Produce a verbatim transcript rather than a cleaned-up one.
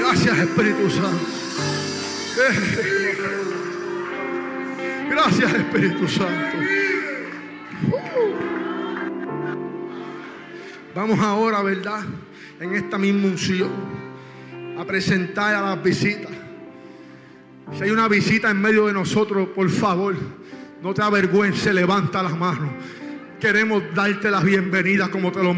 Gracias, Espíritu Santo. Eh. Gracias, Espíritu Santo. Uh. Vamos ahora, ¿verdad?, en esta misma unción, a presentar a las visitas. Si hay una visita en medio de nosotros, por favor, no te avergüences, levanta las manos. Queremos darte la bienvenida como te lo